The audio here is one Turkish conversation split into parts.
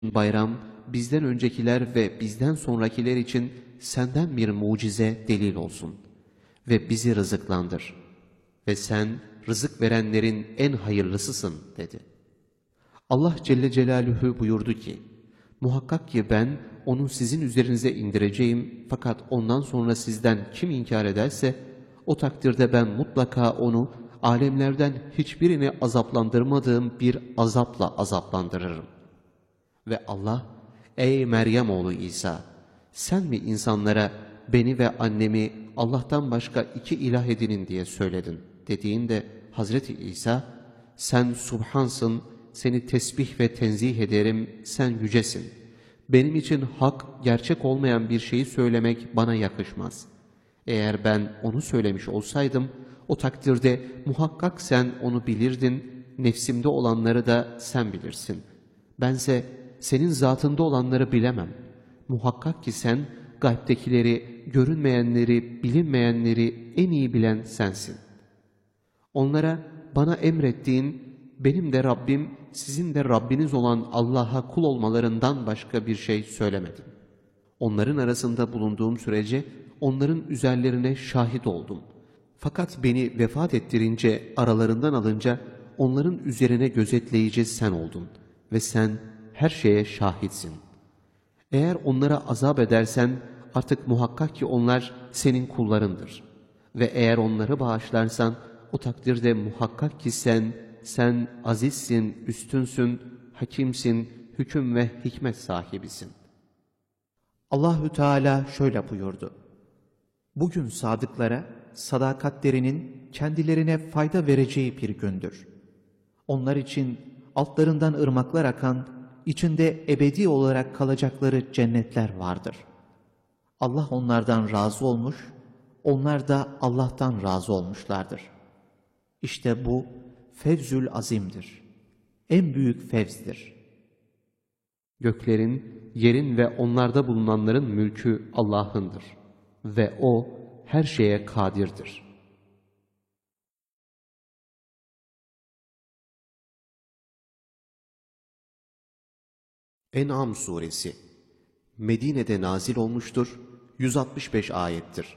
bayram, bizden öncekiler ve bizden sonrakiler için senden bir mucize, delil olsun. Ve bizi rızıklandır. Ve sen rızık verenlerin en hayırlısısın dedi. Allah Celle Celaluhu buyurdu ki, muhakkak ki ben onu sizin üzerinize indireceğim, fakat ondan sonra sizden kim inkar ederse, o takdirde ben mutlaka onu alemlerden hiçbirini azaplandırmadığım bir azapla azaplandırırım. Ve Allah, ey Meryem oğlu İsa, sen mi insanlara beni ve annemi Allah'tan başka iki ilah edinin diye söyledin dediğinde Hazreti İsa, sen subhansın, seni tesbih ve tenzih ederim, sen yücesin. Benim için hak, gerçek olmayan bir şeyi söylemek bana yakışmaz. Eğer ben onu söylemiş olsaydım, o takdirde muhakkak sen onu bilirdin, nefsimde olanları da sen bilirsin. Bense senin zatında olanları bilemem. Muhakkak ki sen gaybtekileri, görünmeyenleri, bilinmeyenleri en iyi bilen sensin. Onlara bana emrettiğin, benim de Rabbim, sizin de Rabbiniz olan Allah'a kul olmalarından başka bir şey söylemedim. Onların arasında bulunduğum sürece onların üzerlerine şahit oldum. Fakat beni vefat ettirince, aralarından alınca onların üzerine gözetleyici sen oldun ve sen her şeye şahitsin. Eğer onlara azap edersen artık muhakkak ki onlar senin kullarındır. Ve eğer onları bağışlarsan o takdirde muhakkak ki sen azizsin, üstünsün, hakimsin, hüküm ve hikmet sahibisin. Allahü Teala şöyle buyurdu. Bugün sadıklara sadakatlerinin kendilerine fayda vereceği bir gündür. Onlar için altlarından ırmaklar akan, içinde ebedi olarak kalacakları cennetler vardır. Allah onlardan razı olmuş, onlar da Allah'tan razı olmuşlardır. İşte bu fevzül azimdir. En büyük fevzdir. Göklerin, yerin ve onlarda bulunanların mülkü Allah'ındır ve O her şeye kadirdir. En'am suresi Medine'de nazil olmuştur, 165 ayettir.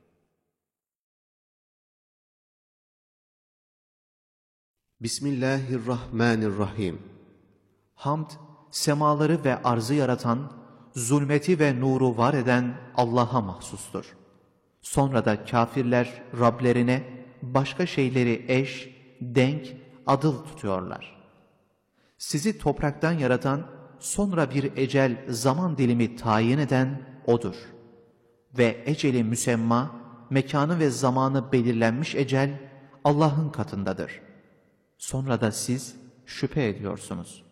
Bismillahirrahmanirrahim. Hamd, semaları ve arzı yaratan, zulmeti ve nuru var eden Allah'a mahsustur. Sonra da kafirler Rablerine başka şeyleri eş, denk, adıl tutuyorlar. Sizi topraktan yaratan, sonra bir ecel zaman dilimi tayin eden O'dur. Ve eceli müsemma, mekanı ve zamanı belirlenmiş ecel Allah'ın katındadır. Sonra da siz şüphe ediyorsunuz.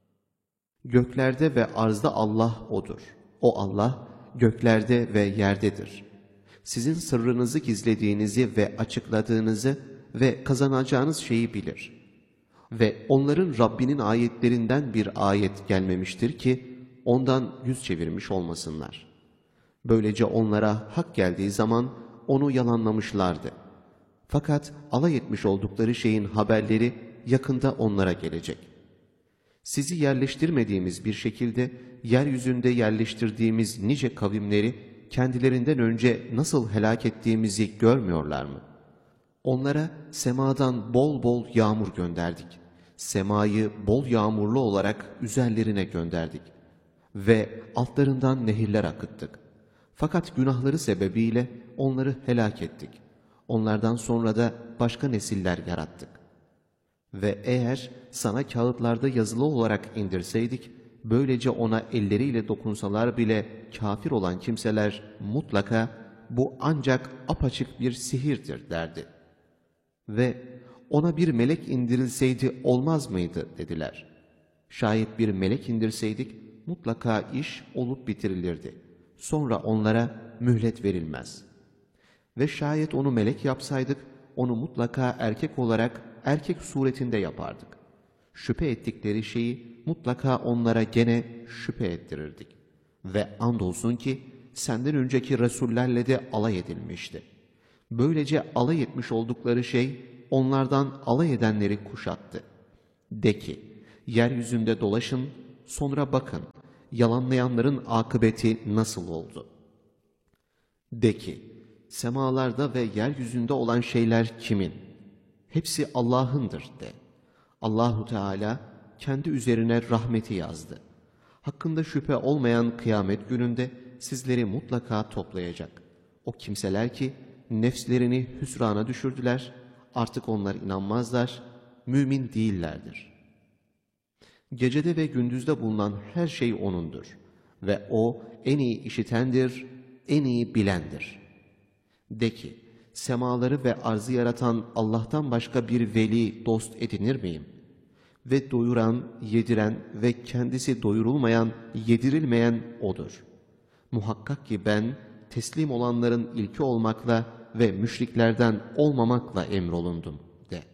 Göklerde ve arzda Allah O'dur. O Allah göklerde ve yerdedir. Sizin sırrınızı gizlediğinizi ve açıkladığınızı ve kazanacağınız şeyi bilir. Ve onların Rabbinin ayetlerinden bir ayet gelmemiştir ki ondan yüz çevirmiş olmasınlar. Böylece onlara hak geldiği zaman onu yalanlamışlardı. Fakat alay etmiş oldukları şeyin haberleri yakında onlara gelecek. Sizi yerleştirmediğimiz bir şekilde yeryüzünde yerleştirdiğimiz nice kavimleri kendilerinden önce nasıl helak ettiğimizi görmüyorlar mı? Onlara semadan bol bol yağmur gönderdik. Semayı bol yağmurlu olarak üzerlerine gönderdik. Ve altlarından nehirler akıttık. Fakat günahları sebebiyle onları helak ettik. Onlardan sonra da başka nesiller yarattık. Ve eğer sana kağıtlarda yazılı olarak indirseydik, böylece ona elleriyle dokunsalar bile kafir olan kimseler mutlaka bu ancak apaçık bir sihirdir derdi. Ve ona bir melek indirilseydi olmaz mıydı dediler. Şayet bir melek indirseydik mutlaka iş olup bitirilirdi. Sonra onlara mühlet verilmez. Ve şayet onu melek yapsaydık onu mutlaka erkek olarak erkek suretinde yapardık. Şüphe ettikleri şeyi mutlaka onlara gene şüphe ettirirdik. Ve andolsun ki senden önceki Resullerle de alay edilmişti. Böylece alay etmiş oldukları şey onlardan alay edenleri kuşattı. De ki, yeryüzünde dolaşın, Sonra bakın, yalanlayanların akıbeti nasıl oldu? De ki, semalarda ve yeryüzünde olan şeyler kimin? Hepsi Allah'ındır de. Allahu Teala kendi üzerine rahmeti yazdı. Hakkında şüphe olmayan kıyamet gününde sizleri mutlaka toplayacak. O kimseler ki nefslerini hüsrana düşürdüler, artık onlar inanmazlar, mümin değillerdir. Gecede ve gündüzde bulunan her şey O'nundur ve O en iyi işitendir, en iyi bilendir. De ki, semaları ve arzı yaratan Allah'tan başka bir veli, dost edinir miyim? Ve doyuran, yediren ve kendisi doyurulmayan, yedirilmeyen O'dur. Muhakkak ki ben, teslim olanların ilki olmakla ve müşriklerden olmamakla emrolundum de.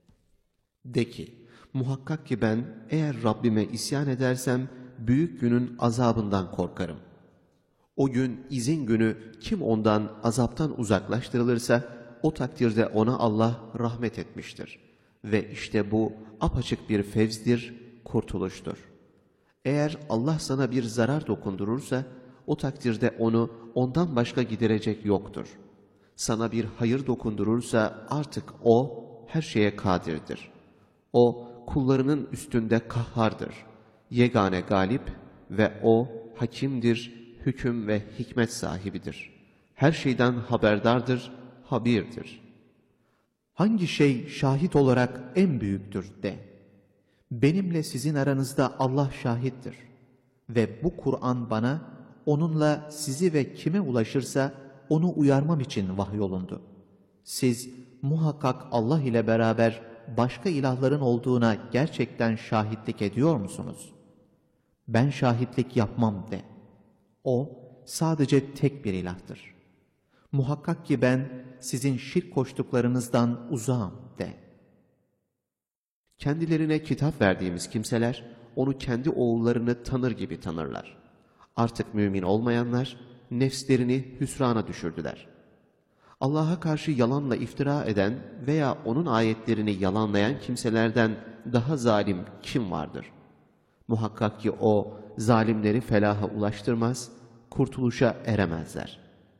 De ki, muhakkak ki ben eğer Rabbime isyan edersem büyük günün azabından korkarım. O gün izin günü kim ondan azaptan uzaklaştırılırsa o takdirde ona Allah rahmet etmiştir. Ve işte bu apaçık bir fevzdir, kurtuluştur. Eğer Allah sana bir zarar dokundurursa o takdirde onu ondan başka giderecek yoktur. Sana bir hayır dokundurursa artık O her şeye kadirdir. O kullarının üstünde kahhardır. Yegane galip ve O hakimdir, hüküm ve hikmet sahibidir. Her şeyden haberdardır, habirdir. Hangi şey şahit olarak en büyüktür de. Benimle sizin aranızda Allah şahittir. Ve bu Kur'an bana, onunla sizi ve kime ulaşırsa onu uyarmam için vahyolundu. Siz muhakkak Allah ile beraber başka ilahların olduğuna gerçekten şahitlik ediyor musunuz? Ben şahitlik yapmam de. O sadece tek bir ilahtır. Muhakkak ki ben sizin şirk koştuklarınızdan uzağım de. Kendilerine kitap verdiğimiz kimseler onu kendi oğullarını tanır gibi tanırlar. Artık mümin olmayanlar nefslerini hüsrana düşürdüler. Allah'a karşı yalanla iftira eden veya onun ayetlerini yalanlayan kimselerden daha zalim kim vardır? Muhakkak ki o zalimleri felaha ulaştırmaz, kurtuluşa eremezler.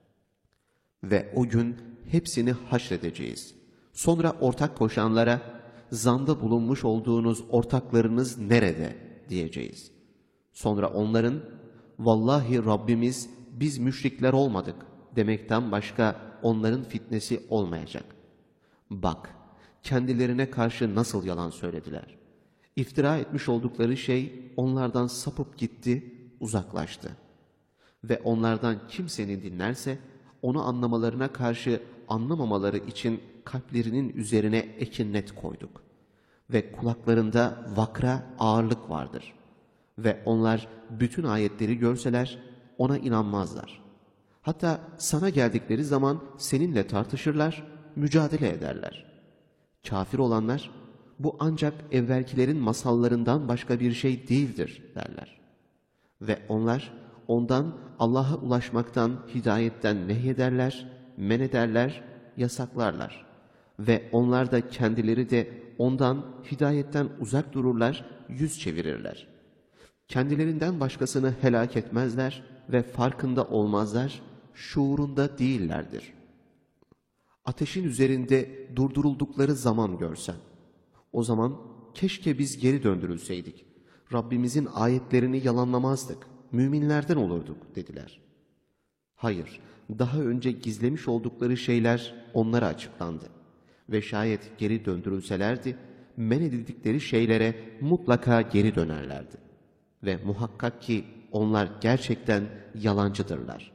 Ve o gün hepsini haşredeceğiz. Sonra ortak koşanlara, zanda bulunmuş olduğunuz ortaklarınız nerede diyeceğiz. Sonra onların, vallahi Rabbimiz biz müşrikler olmadık demekten başka onların fitnesi olmayacak. Bak, kendilerine karşı nasıl yalan söylediler. İftira etmiş oldukları şey onlardan sapıp gitti, uzaklaştı. Ve onlardan kim seni dinlerse, onu anlamalarına karşı anlamamaları için kalplerinin üzerine ekinnet koyduk. Ve kulaklarında vakra ağırlık vardır. Ve onlar bütün ayetleri görseler ona inanmazlar. Hatta sana geldikleri zaman seninle tartışırlar, mücadele ederler. Kafir olanlar, bu ancak evvelkilerin masallarından başka bir şey değildir derler. Ve onlar ondan Allah'a ulaşmaktan, hidayetten nehyederler, men ederler, yasaklarlar. Ve onlar da kendileri de ondan, hidayetten uzak dururlar, yüz çevirirler. Kendilerinden başkasını helak etmezler ve farkında olmazlar, şuurunda değillerdir. Ateşin üzerinde durduruldukları zaman görsen, o zaman keşke biz geri döndürülseydik, Rabbimizin ayetlerini yalanlamazdık, müminlerden olurduk dediler. Hayır, daha önce gizlemiş oldukları şeyler onlara açıklandı. Ve şayet geri döndürülselerdi, men edildikleri şeylere mutlaka geri dönerlerdi. Ve muhakkak ki onlar gerçekten yalancıdırlar.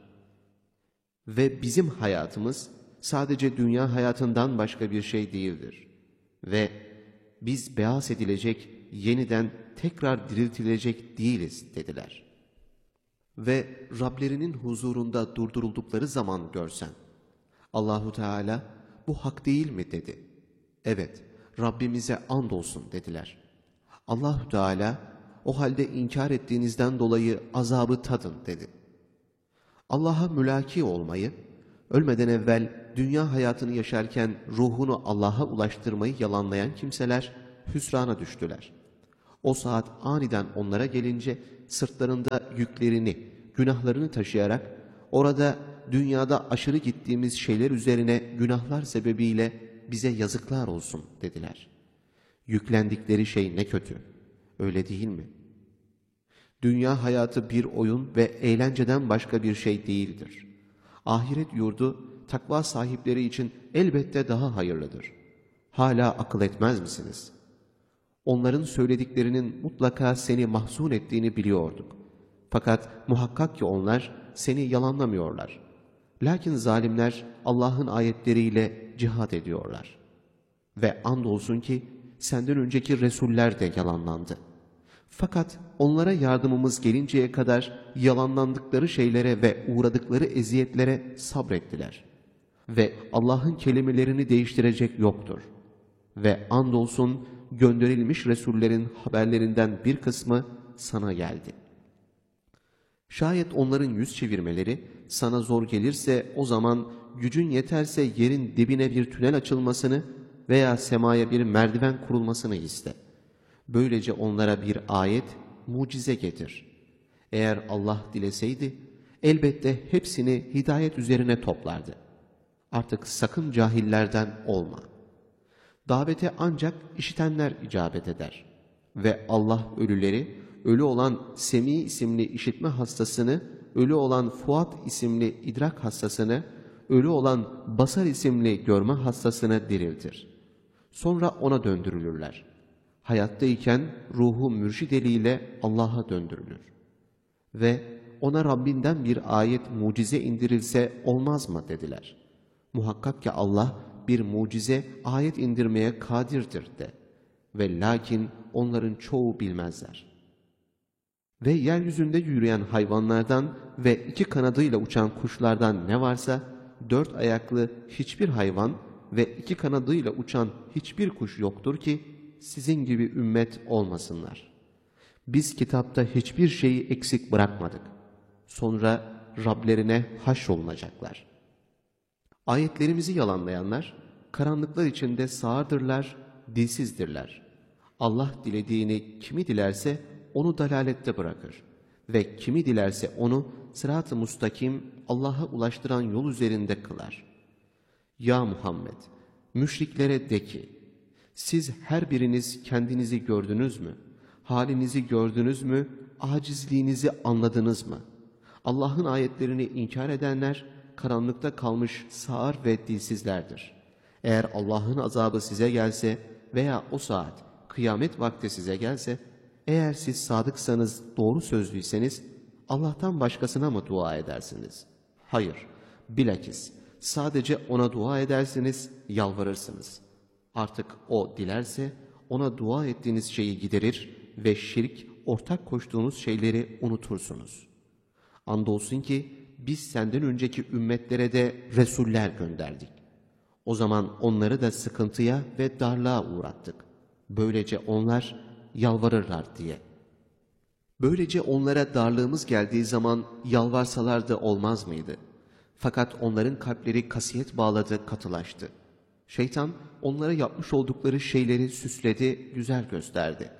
Ve bizim hayatımız sadece dünya hayatından başka bir şey değildir. Ve biz beas edilecek, yeniden tekrar diriltilecek değiliz dediler. Ve Rablerinin huzurunda durduruldukları zaman görsen, Allahu Teala bu hak değil mi dedi. Evet, Rabbimize andolsun dediler. Allahu Teala o halde inkar ettiğinizden dolayı azabı tadın dedi. Allah'a mülaki olmayı, ölmeden evvel dünya hayatını yaşarken ruhunu Allah'a ulaştırmayı yalanlayan kimseler hüsrana düştüler. O saat aniden onlara gelince sırtlarında yüklerini, günahlarını taşıyarak orada dünyada aşırı gittiğimiz şeyler üzerine günahlar sebebiyle bize yazıklar olsun dediler. Yüklendikleri şey ne kötü, öyle değil mi? Dünya hayatı bir oyun ve eğlenceden başka bir şey değildir. Ahiret yurdu takva sahipleri için elbette daha hayırlıdır. Hala akıl etmez misiniz? Onların söylediklerinin mutlaka seni mahzun ettiğini biliyorduk. Fakat muhakkak ki onlar seni yalanlamıyorlar. Lakin zalimler Allah'ın ayetleriyle cihad ediyorlar. Ve andolsun ki senden önceki Resuller de yalanlandı. Fakat onlara yardımımız gelinceye kadar yalanlandıkları şeylere ve uğradıkları eziyetlere sabrettiler. Ve Allah'ın kelimelerini değiştirecek yoktur. Ve andolsun gönderilmiş Resullerin haberlerinden bir kısmı sana geldi. Şayet onların yüz çevirmeleri sana zor gelirse o zaman gücün yeterse yerin dibine bir tünel açılmasını veya semaya bir merdiven kurulmasını iste. Böylece onlara bir ayet, mucize getir. Eğer Allah dileseydi elbette hepsini hidayet üzerine toplardı. Artık sakın cahillerden olma. Davete ancak işitenler icabet eder. Ve Allah ölüleri, ölü olan Semi isimli işitme hastasını, ölü olan Fuat isimli idrak hastasını, ölü olan Basar isimli görme hastasını diriltir. Sonra ona döndürülürler. Hayattayken ruhu mürşid eliyle Allah'a döndürülür. Ve ona Rabbinden bir ayet, mucize indirilse olmaz mı dediler. Muhakkak ki Allah bir mucize, ayet indirmeye kadirdir de. Ve lakin onların çoğu bilmezler. Ve yeryüzünde yürüyen hayvanlardan ve iki kanadıyla uçan kuşlardan ne varsa, dört ayaklı hiçbir hayvan ve iki kanadıyla uçan hiçbir kuş yoktur ki sizin gibi ümmet olmasınlar. Biz kitapta hiçbir şeyi eksik bırakmadık. Sonra Rablerine haşrolunacaklar. Ayetlerimizi yalanlayanlar, karanlıklar içinde sağırdırlar, dilsizdirler. Allah dilediğini kimi dilerse onu dalalette bırakır ve kimi dilerse onu sırat-ı mustakim, Allah'a ulaştıran yol üzerinde kılar. Ya Muhammed, müşriklere de ki, siz her biriniz kendinizi gördünüz mü? Halinizi gördünüz mü? Acizliğinizi anladınız mı? Allah'ın ayetlerini inkar edenler, karanlıkta kalmış sağır ve dilsizlerdir. Eğer Allah'ın azabı size gelse veya o saat, kıyamet vakti size gelse, eğer siz sadıksanız, doğru sözlüyseniz, Allah'tan başkasına mı dua edersiniz? Hayır, bilakis sadece ona dua edersiniz, yalvarırsınız. Artık o dilerse, ona dua ettiğiniz şeyi giderir ve şirk, ortak koştuğunuz şeyleri unutursunuz. Andolsun ki, biz senden önceki ümmetlere de Resuller gönderdik. O zaman onları da sıkıntıya ve darlığa uğrattık. Böylece onlar yalvarırlar diye. Böylece onlara darlığımız geldiği zaman yalvarsalar da olmaz mıydı? Fakat onların kalpleri kasiyet bağladı, katılaştı. Şeytan onlara yapmış oldukları şeyleri süsledi, güzel gösterdi.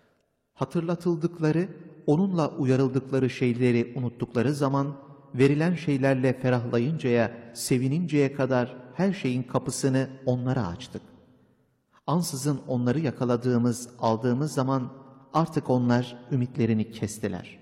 Hatırlatıldıkları, onunla uyarıldıkları şeyleri unuttukları zaman, verilen şeylerle ferahlayıncaya, sevininceye kadar her şeyin kapısını onlara açtık. Ansızın onları yakaladığımız, aldığımız zaman artık onlar ümitlerini kestiler.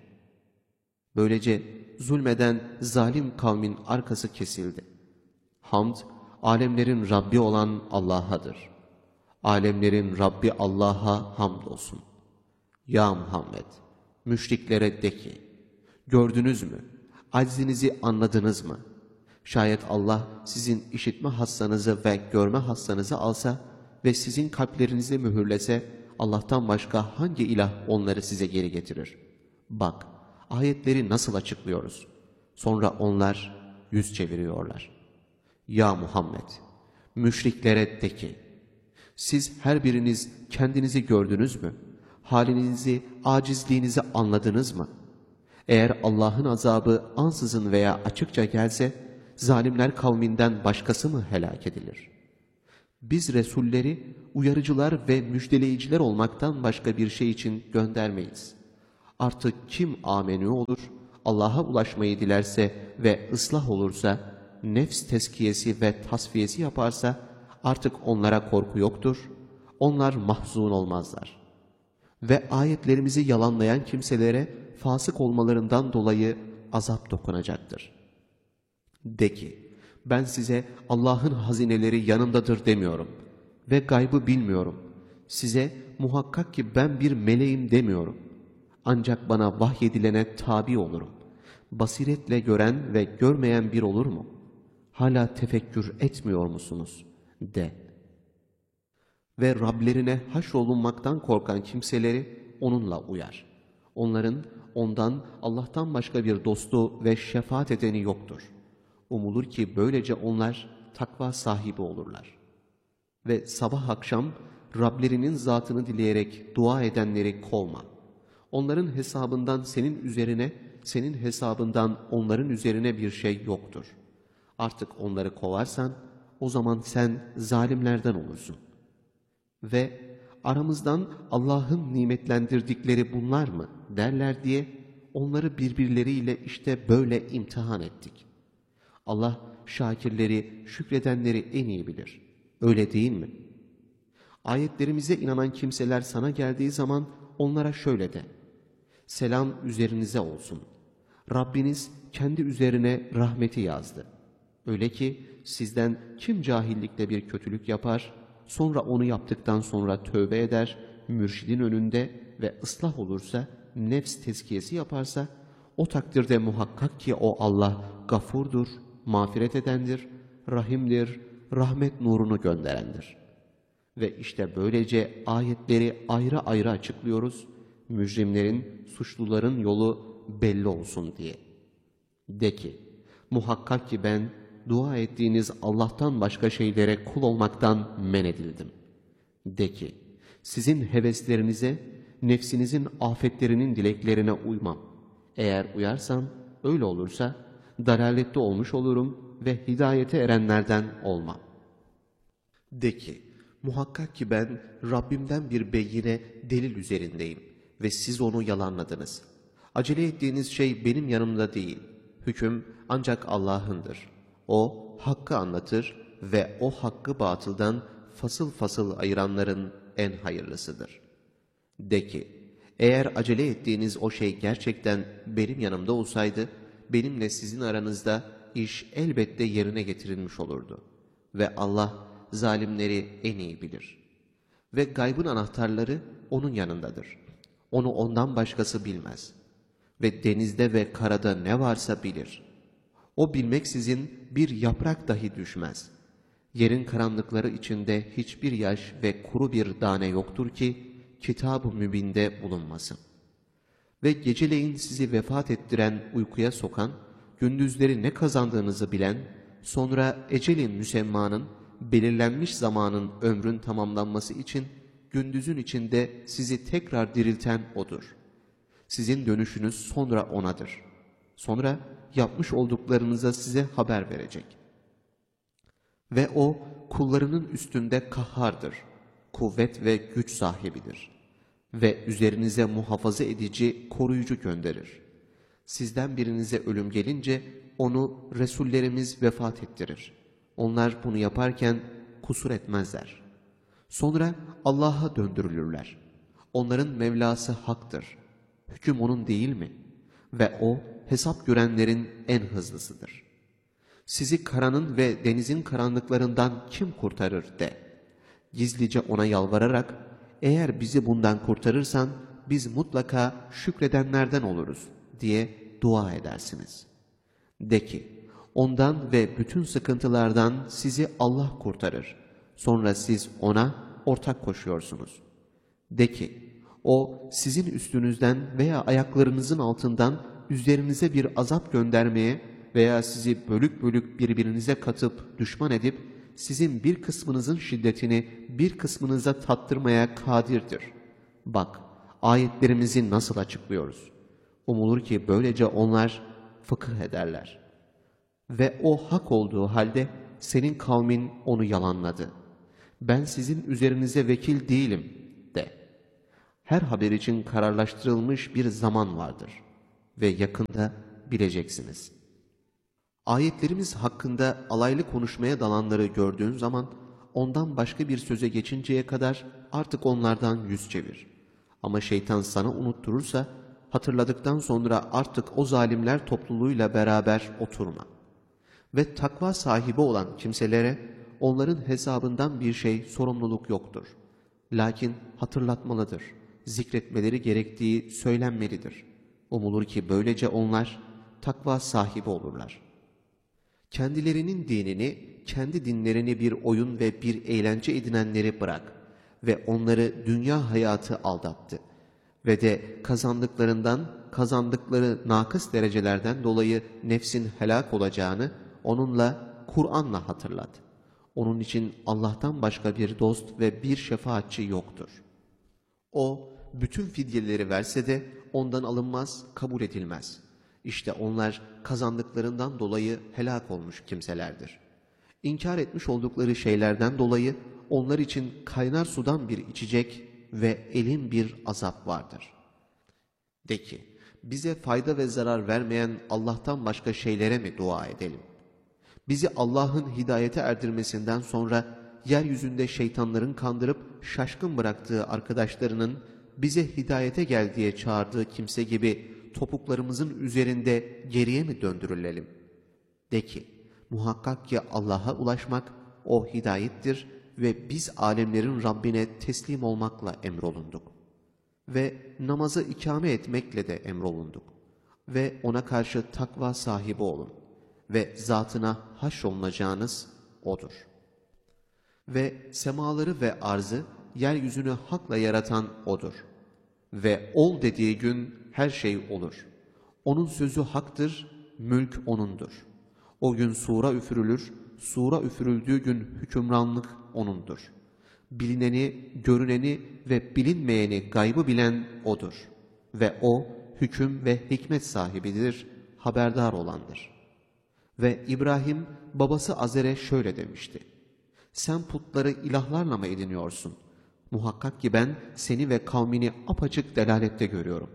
Böylece zulmeden zalim kavmin arkası kesildi. Hamd, alemlerin Rabbi olan Allah'adır. Alemlerin Rabbi Allah'a hamdolsun. Ya Muhammed, müşriklere de ki, gördünüz mü, aczinizi anladınız mı? Şayet Allah sizin işitme hassanızı ve görme hassanızı alsa ve sizin kalplerinizi mühürlese, Allah'tan başka hangi ilah onları size geri getirir? Bak, ayetleri nasıl açıklıyoruz? Sonra onlar yüz çeviriyorlar. Ya Muhammed, müşriklere de ki, siz her biriniz kendinizi gördünüz mü? Halinizi, acizliğinizi anladınız mı? Eğer Allah'ın azabı ansızın veya açıkça gelse, zalimler kavminden başkası mı helak edilir? Biz Resulleri uyarıcılar ve müjdeleyiciler olmaktan başka bir şey için göndermeyiz. Artık kim amenü olur, Allah'a ulaşmayı dilerse ve ıslah olursa, nefs tezkiyesi ve tasfiyesi yaparsa artık onlara korku yoktur, onlar mahzun olmazlar. Ve ayetlerimizi yalanlayan kimselere fasık olmalarından dolayı azap dokunacaktır. De ki, ben size Allah'ın hazineleri yanımdadır demiyorum ve gaybı bilmiyorum. Size muhakkak ki ben bir meleğim demiyorum. Ancak bana vahyedilene tabi olurum. Basiretle gören ve görmeyen bir olur mu? Hala tefekkür etmiyor musunuz? De. Ve Rablerine haşrolunmaktan korkan kimseleri onunla uyar. Onların ondan Allah'tan başka bir dostu ve şefaat edeni yoktur. Umulur ki böylece onlar takva sahibi olurlar. Ve sabah akşam Rablerinin zatını dileyerek dua edenleri kovma. Onların hesabından senin üzerine, senin hesabından onların üzerine bir şey yoktur. Artık onları kovarsan o zaman sen zalimlerden olursun. Ve aramızdan Allah'ın nimetlendirdikleri bunlar mı derler diye onları birbirleriyle işte böyle imtihan ettik. Allah şakirleri, şükredenleri en iyi bilir. Öyle değil mi? Ayetlerimize inanan kimseler sana geldiği zaman onlara şöyle de: selam üzerinize olsun. Rabbiniz kendi üzerine rahmeti yazdı. Öyle ki sizden kim cahillikle bir kötülük yapar, sonra onu yaptıktan sonra tövbe eder, mürşidin önünde ve ıslah olursa, nefs tezkiyesi yaparsa, o takdirde muhakkak ki o Allah gafurdur, mağfiret edendir, rahimdir, rahmet nurunu gönderendir. Ve işte böylece ayetleri ayrı ayrı açıklıyoruz, mücrimlerin, suçluların yolu belli olsun diye. De ki, muhakkak ki ben dua ettiğiniz Allah'tan başka şeylere kul olmaktan men edildim. De ki, sizin heveslerinize, nefsinizin afetlerinin dileklerine uymam. Eğer uyarsam, öyle olursa dalalette olmuş olurum ve hidayete erenlerden olmam. De ki, muhakkak ki ben Rabbimden bir beyine delil üzerindeyim ve siz onu yalanladınız. Acele ettiğiniz şey benim yanımda değil. Hüküm ancak Allah'ındır. O hakkı anlatır ve o hakkı batıldan fasıl fasıl ayıranların en hayırlısıdır. De ki, eğer acele ettiğiniz o şey gerçekten benim yanımda olsaydı, benimle sizin aranızda iş elbette yerine getirilmiş olurdu. Ve Allah zalimleri en iyi bilir. Ve gaybın anahtarları onun yanındadır. Onu ondan başkası bilmez. Ve denizde ve karada ne varsa bilir. O bilmeksizin bir yaprak dahi düşmez. Yerin karanlıkları içinde hiçbir yaş ve kuru bir tane yoktur ki Kitab-ı Mübin'de bulunmasın. Ve geceleyin sizi vefat ettiren, uykuya sokan, gündüzleri ne kazandığınızı bilen, sonra ecelin müsemmanın, belirlenmiş zamanın ömrün tamamlanması için gündüzün içinde sizi tekrar dirilten O'dur. Sizin dönüşünüz sonra O'nadır. Sonra yapmış olduklarınıza size haber verecek. Ve O kullarının üstünde kahhardır, kuvvet ve güç sahibidir. Ve üzerinize muhafaza edici, koruyucu gönderir. Sizden birinize ölüm gelince onu Resullerimiz vefat ettirir. Onlar bunu yaparken kusur etmezler. Sonra Allah'a döndürülürler. Onların Mevlası haktır. Hüküm onun değil mi? Ve O hesap görenlerin en hızlısıdır. Sizi karanın ve denizin karanlıklarından kim kurtarır de. Gizlice ona yalvararak, eğer bizi bundan kurtarırsan biz mutlaka şükredenlerden oluruz diye dua edersiniz. De ki, ondan ve bütün sıkıntılardan sizi Allah kurtarır. Sonra siz ona ortak koşuyorsunuz. De ki, o sizin üstünüzden veya ayaklarınızın altından üzerinize bir azap göndermeye veya sizi bölük bölük birbirinize katıp düşman edip sizin bir kısmınızın şiddetini bir kısmınıza tattırmaya kadirdir. Bak, ayetlerimizi nasıl açıklıyoruz. Umulur ki böylece onlar fıkıh ederler. Ve o hak olduğu halde senin kavmin onu yalanladı. Ben sizin üzerinize vekil değilim de. Her haber için kararlaştırılmış bir zaman vardır ve yakında bileceksiniz. Ayetlerimiz hakkında alaylı konuşmaya dalanları gördüğün zaman ondan başka bir söze geçinceye kadar artık onlardan yüz çevir. Ama şeytan sana unutturursa hatırladıktan sonra artık o zalimler topluluğuyla beraber oturma. Ve takva sahibi olan kimselere onların hesabından bir sorumluluk yoktur. Lakin hatırlatmalıdır. Zikretmeleri gerektiği söylenmelidir. Umulur ki böylece onlar takva sahibi olurlar. Kendilerinin dinini, kendi dinlerini bir oyun ve bir eğlence edinenleri bırak ve onları dünya hayatı aldattı. Ve de kazandıkları nakıs derecelerden dolayı nefsin helak olacağını onunla, Kur'an'la hatırlat. Onun için Allah'tan başka bir dost ve bir şefaatçi yoktur. O, bütün fidyeleri verse de ondan alınmaz, kabul edilmez. İşte onlar kazandıklarından dolayı helak olmuş kimselerdir. İnkar etmiş oldukları şeylerden dolayı onlar için kaynar sudan bir içecek ve elin bir azap vardır. De ki, bize fayda ve zarar vermeyen Allah'tan başka şeylere mi dua edelim? Bizi Allah'ın hidayete erdirmesinden sonra yeryüzünde şeytanların kandırıp şaşkın bıraktığı arkadaşlarının bize hidayete gel diye çağırdığı kimse gibi topuklarımızın üzerinde geriye mi döndürülelim? De ki, muhakkak ki Allah'a ulaşmak o hidayettir ve biz alemlerin Rabbine teslim olmakla emrolunduk. Ve namazı ikame etmekle de emrolunduk. Ve ona karşı takva sahibi olun. Ve zatına haşrolunacağınız O'dur. Ve semaları ve arzı, yeryüzünü hakla yaratan O'dur. Ve ol dediği gün her şey olur. Onun sözü haktır, mülk O'nundur. O gün sura üfürülür, sura üfürüldüğü gün hükümranlık O'nundur. Bilineni, görüneni ve bilinmeyeni gaybı bilen O'dur. Ve O, hüküm ve hikmet sahibidir, haberdar olandır. Ve İbrahim, babası Azer'e şöyle demişti: Sen putları ilahlarla mı ediniyorsun? Muhakkak ki ben seni ve kavmini apaçık delalette görüyorum.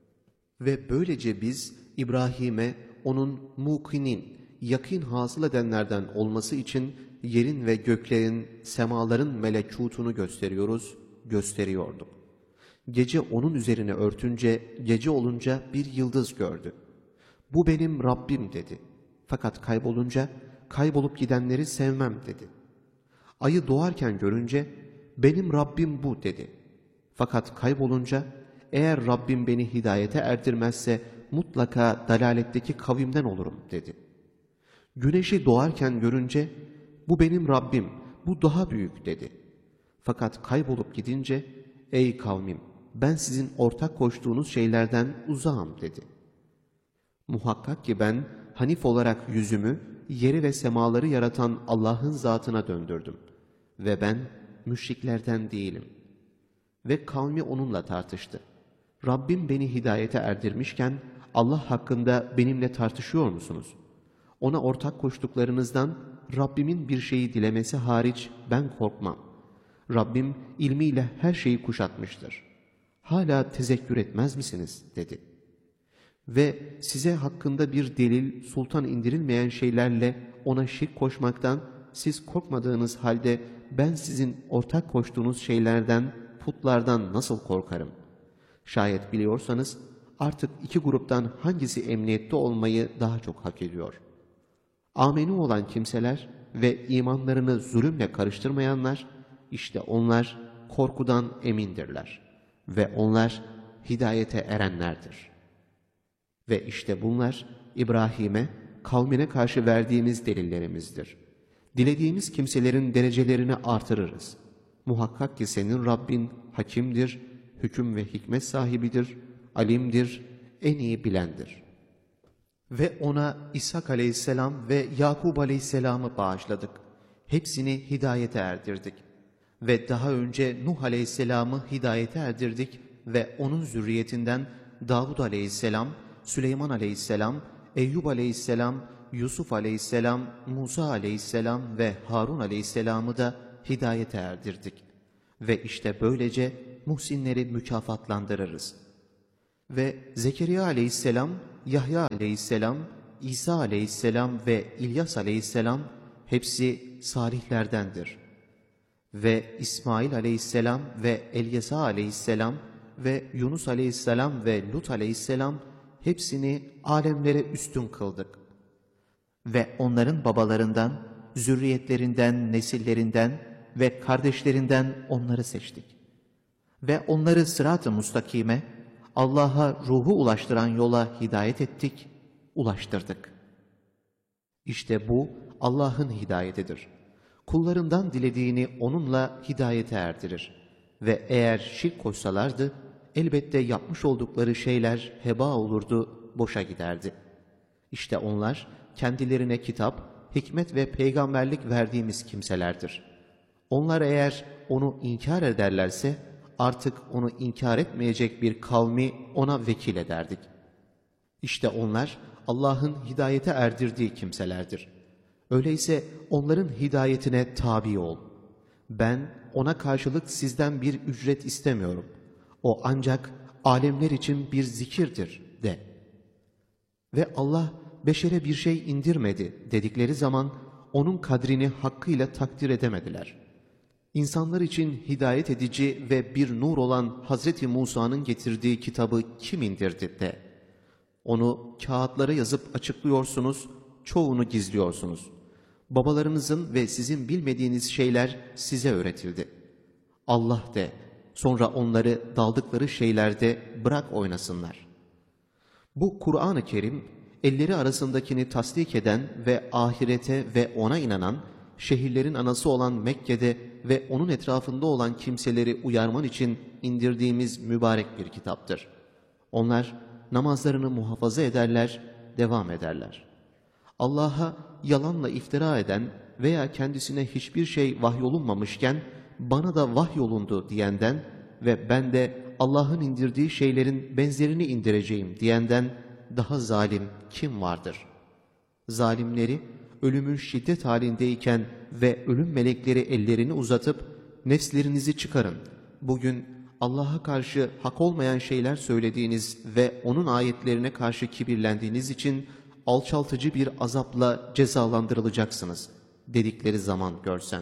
Ve böylece biz İbrahim'e onun mukinin, yakîn hasıl edenlerden olması için yerin ve göklerin, semaların melekûtunu gösteriyorduk. Gece onun üzerine örtünce, gece olunca bir yıldız gördü. Bu benim Rabbim dedi. Fakat kaybolunca, kaybolup gidenleri sevmem dedi. Ayı doğarken görünce, benim Rabbim bu dedi. Fakat kaybolunca, eğer Rabbim beni hidayete erdirmezse mutlaka dalaletteki kavimden olurum dedi. Güneşi doğarken görünce, bu benim Rabbim, bu daha büyük dedi. Fakat kaybolup gidince, ey kavmim, ben sizin ortak koştuğunuz şeylerden uzağım dedi. Muhakkak ki ben Hanif olarak yüzümü, yeri ve semaları yaratan Allah'ın zatına döndürdüm. Ve ben müşriklerden değilim. Ve kavmi onunla tartıştı. Rabbim beni hidayete erdirmişken Allah hakkında benimle tartışıyor musunuz? Ona ortak koştuklarınızdan Rabbimin bir şeyi dilemesi hariç ben korkmam. Rabbim ilmiyle her şeyi kuşatmıştır. Hala tezekkür etmez misiniz? dedi. Ve size hakkında bir delil, sultan indirilmeyen şeylerle ona şirk koşmaktan siz korkmadığınız halde ben sizin ortak koştuğunuz şeylerden, putlardan nasıl korkarım? Şayet biliyorsanız artık iki gruptan hangisi emniyette olmayı daha çok hak ediyor? Amenu olan kimseler ve imanlarını zulümle karıştırmayanlar, işte onlar korkudan emindirler ve onlar hidayete erenlerdir. Ve işte bunlar İbrahim'e, kavmine karşı verdiğimiz delillerimizdir. Dilediğimiz kimselerin derecelerini artırırız. Muhakkak ki senin Rabbin hakimdir, hüküm ve hikmet sahibidir, alimdir, en iyi bilendir. Ve ona İshak aleyhisselam ve Yakub aleyhisselamı bağışladık. Hepsini hidayete erdirdik. Ve daha önce Nuh aleyhisselamı hidayete erdirdik ve onun zürriyetinden Davud aleyhisselam, Süleyman aleyhisselam, Eyyub aleyhisselam, Yusuf aleyhisselam, Musa aleyhisselam ve Harun aleyhisselamı da hidayete erdirdik. Ve işte böylece muhsinleri mükafatlandırırız. Ve Zekeriya aleyhisselam, Yahya aleyhisselam, İsa aleyhisselam ve İlyas aleyhisselam hepsi salihlerdendir. Ve İsmail aleyhisselam ve Elyesa aleyhisselam ve Yunus aleyhisselam ve Lut aleyhisselam hepsini alemlere üstün kıldık. Ve onların babalarından, zürriyetlerinden, nesillerinden ve kardeşlerinden onları seçtik. Ve onları sırat-ı mustakime, Allah'a ruhu ulaştıran yola hidayet ettik, ulaştırdık. İşte bu Allah'ın hidayetidir. Kullarından dilediğini onunla hidayete erdirir. Ve eğer şirk koşsalardı, elbette yapmış oldukları şeyler heba olurdu, boşa giderdi. İşte onlar kendilerine kitap, hikmet ve peygamberlik verdiğimiz kimselerdir. Onlar eğer onu inkar ederlerse, artık onu inkar etmeyecek bir kavmi ona vekil ederdik. İşte onlar Allah'ın hidayete erdirdiği kimselerdir. Öyleyse onların hidayetine tabi ol. Ben ona karşılık sizden bir ücret istemiyorum. O ancak alemler için bir zikirdir de. Ve Allah beşere bir şey indirmedi dedikleri zaman onun kadrini hakkıyla takdir edemediler. İnsanlar için hidayet edici ve bir nur olan Hazreti Musa'nın getirdiği kitabı kim indirdi de. Onu kağıtlara yazıp açıklıyorsunuz, çoğunu gizliyorsunuz. Babalarınızın ve sizin bilmediğiniz şeyler size öğretildi. Allah de, sonra onları daldıkları şeylerde bırak oynasınlar. Bu Kur'an-ı Kerim, elleri arasındakini tasdik eden ve ahirete ve ona inanan, şehirlerin anası olan Mekke'de ve onun etrafında olan kimseleri uyarman için indirdiğimiz mübarek bir kitaptır. Onlar namazlarını muhafaza ederler, devam ederler. Allah'a yalanla iftira eden veya kendisine hiçbir şey vahyolunmamışken bana da vahyolundu diyenden ve ben de Allah'ın indirdiği şeylerin benzerini indireceğim diyenden daha zalim kim vardır? Zalimleri ölümün şiddet halindeyken ve ölüm melekleri ellerini uzatıp nefslerinizi çıkarın. Bugün Allah'a karşı hak olmayan şeyler söylediğiniz ve onun ayetlerine karşı kibirlendiğiniz için alçaltıcı bir azapla cezalandırılacaksınız dedikleri zaman görsen.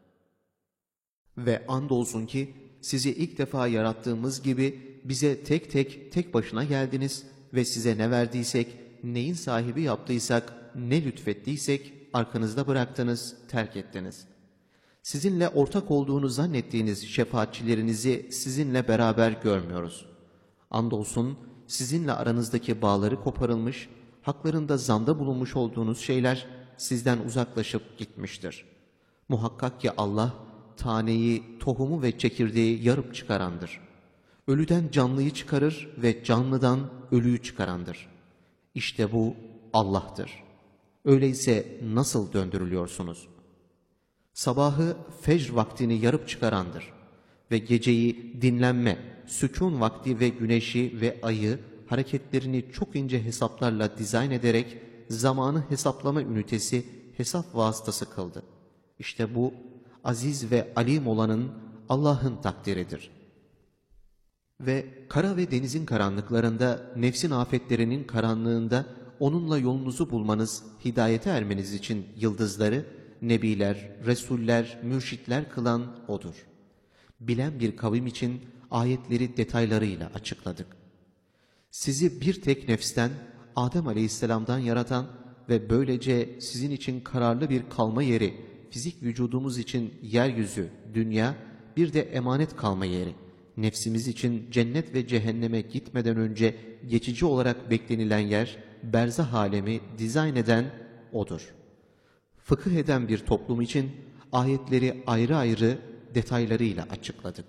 Ve andolsun ki sizi ilk defa yarattığımız gibi bize tek başına geldiniz ve size ne verdiysek, neyin sahibi yaptıysak, ne lütfettiysek arkanızda bıraktınız, terk ettiniz. Sizinle ortak olduğunu zannettiğiniz şefaatçilerinizi sizinle beraber görmüyoruz. Andolsun sizinle aranızdaki bağları koparılmış, haklarında zanda bulunmuş olduğunuz şeyler sizden uzaklaşıp gitmiştir. Muhakkak ki Allah, taneyi, tohumu ve çekirdeği yarıp çıkarandır. Ölüden canlıyı çıkarır ve canlıdan ölüyü çıkarandır. İşte bu Allah'tır. Öyleyse nasıl döndürülüyorsunuz? Sabahı fecr vaktini yarıp çıkarandır ve geceyi dinlenme, sükun vakti ve güneşi ve ayı hareketlerini çok ince hesaplarla dizayn ederek zamanı hesaplama ünitesi hesap vasıtası kıldı. İşte bu aziz ve alim olanın Allah'ın takdiridir. Ve kara ve denizin karanlıklarında, nefsin afetlerinin karanlığında onunla yolunuzu bulmanız, hidayete ermeniz için yıldızları, nebiler, resuller, mürşitler kılan O'dur. Bilen bir kavim için ayetleri detaylarıyla açıkladık. Sizi bir tek nefsten, Adem Aleyhisselam'dan yaratan ve böylece sizin için kararlı bir kalma yeri, fizik vücudumuz için yeryüzü, dünya, bir de emanet kalma yeri, nefsimiz için cennet ve cehenneme gitmeden önce geçici olarak beklenilen yer, berzah alemi dizayn eden O'dur. Fıkıh eden bir toplum için ayetleri ayrı ayrı detaylarıyla açıkladık.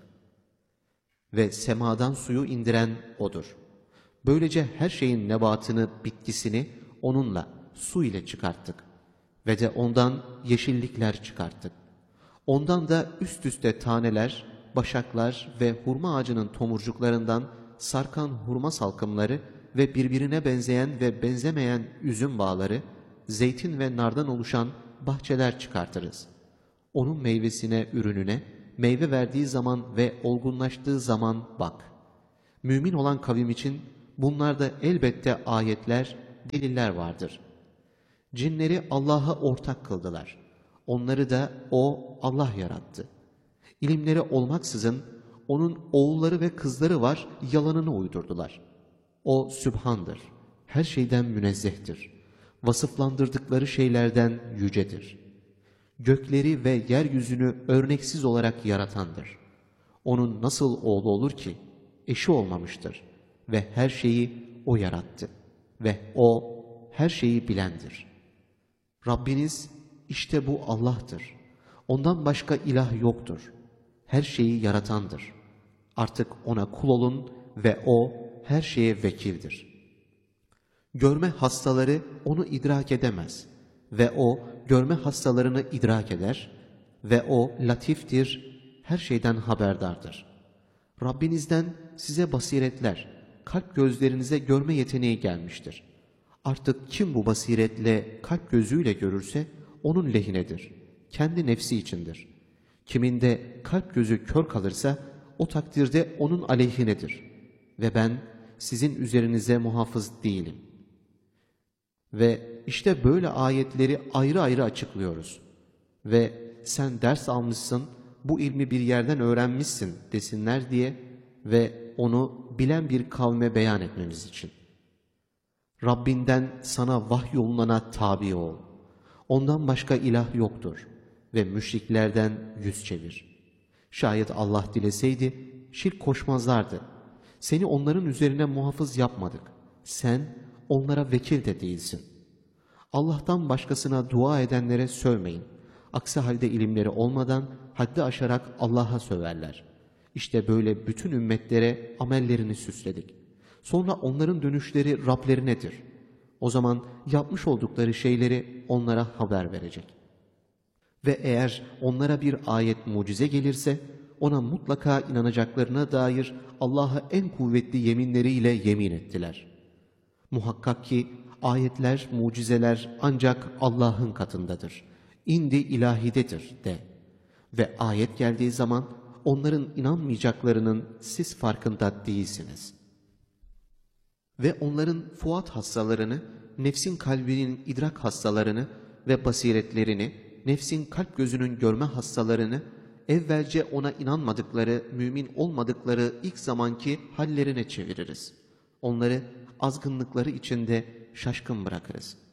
Ve semadan suyu indiren O'dur. Böylece her şeyin nebatını, bitkisini onunla, su ile çıkarttık. Ve de ondan yeşillikler çıkarttık. Ondan da üst üste taneler, başaklar ve hurma ağacının tomurcuklarından sarkan hurma salkımları ve birbirine benzeyen ve benzemeyen üzüm bağları, zeytin ve nardan oluşan bahçeler çıkartırız. Onun meyvesine, ürününe, meyve verdiği zaman ve olgunlaştığı zaman bak. Mümin olan kavim için bunlarda elbette ayetler, deliller vardır. Cinleri Allah'a ortak kıldılar. Onları da O, Allah yarattı. İlimleri olmaksızın onun oğulları ve kızları var, yalanını uydurdular. O Sübhan'dır, her şeyden münezzehtir. Vasıflandırdıkları şeylerden yücedir. Gökleri ve yeryüzünü örneksiz olarak yaratandır. Onun nasıl oğlu olur ki? Eşi olmamıştır. Ve her şeyi O yarattı. Ve O her şeyi bilendir. Rabbiniz işte bu Allah'tır. Ondan başka ilah yoktur. Her şeyi yaratandır. Artık O'na kul olun ve O her şeye vekildir. Görme hastaları O'nu idrak edemez ve O görme hastalarını idrak eder ve O latiftir, her şeyden haberdardır. Rabbinizden size basiretler, kalp gözlerinize görme yeteneği gelmiştir. Artık kim bu basiretle, kalp gözüyle görürse onun lehinedir, kendi nefsi içindir. Kiminde kalp gözü kör kalırsa o takdirde onun aleyhinedir. Ve ben sizin üzerinize muhafız değilim. Ve işte böyle ayetleri ayrı ayrı açıklıyoruz. Ve sen ders almışsın, bu ilmi bir yerden öğrenmişsin desinler diye ve onu bilen bir kavme beyan etmemiz için. Rabbinden sana vahyolunana tabi ol. Ondan başka ilah yoktur ve müşriklerden yüz çevir. Şayet Allah dileseydi şirk koşmazlardı. Seni onların üzerine muhafız yapmadık. Sen onlara vekil de değilsin. Allah'tan başkasına dua edenlere sövmeyin. Aksi halde ilimleri olmadan haddi aşarak Allah'a söverler. İşte böyle bütün ümmetlere amellerini süsledik. Sonra onların dönüşleri Rablerinedir. O zaman yapmış oldukları şeyleri onlara haber verecek. Ve eğer onlara bir ayet mucize gelirse ona mutlaka inanacaklarına dair Allah'a en kuvvetli yeminleriyle yemin ettiler. Muhakkak ki ayetler, mucizeler ancak Allah'ın katındadır. İndi ilahidedir de. Ve ayet geldiği zaman onların inanmayacaklarının siz farkında değilsiniz. Ve onların fuat hastalarını, nefsin kalbinin idrak hastalarını ve basiretlerini, nefsin kalp gözünün görme hastalarını, evvelce ona inanmadıkları, mümin olmadıkları ilk zamanki hallerine çeviririz. Onları azgınlıkları içinde şaşkın bırakırız.